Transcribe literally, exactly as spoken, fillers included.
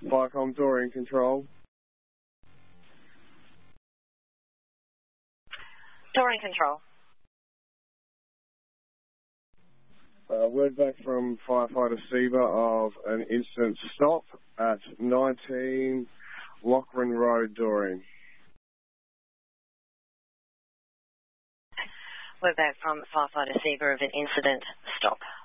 Firecom Doreen Control. Doreen Control. Uh, word back from Firefighter Seaver of an incident stop at nineteen Lochran Road, Doreen. We're back from Firefighter Seaver of an incident stop.